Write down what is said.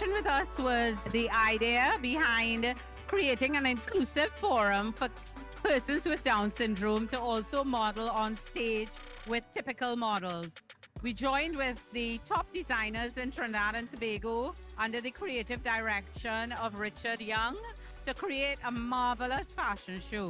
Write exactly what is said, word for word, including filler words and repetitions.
conversation with us was the idea behind creating an inclusive forum for persons with Down syndrome to also model on stage with typical models. We joined with the top designers in Trinidad and Tobago under the creative direction of Richard Young to create a marvelous fashion show.